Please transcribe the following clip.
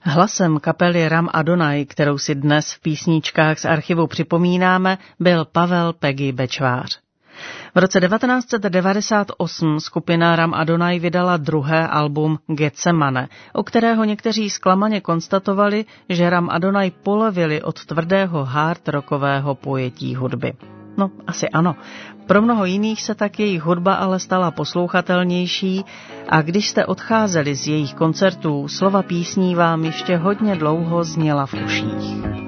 Hlasem kapely Ram Adonai, kterou si dnes v písničkách z archivu připomínáme, byl Pavel Peggy Bečvář. V roce 1998 skupina Ram Adonai vydala druhé album Getsemane, o kterého někteří zklamaně konstatovali, že Ram Adonai polevili od tvrdého hard rockového pojetí hudby. No, asi ano. Pro mnoho jiných se tak jejich hudba ale stala poslouchatelnější a když jste odcházeli z jejich koncertů, slova písní vám ještě hodně dlouho zněla v uších.